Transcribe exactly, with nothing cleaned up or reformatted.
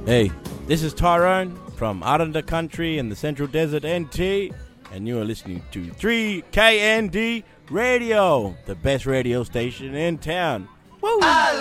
Hey, this is Tyrone from out in the country in the Central Desert N T, and you are listening to three K N D Radio, the best radio station in town. Woo!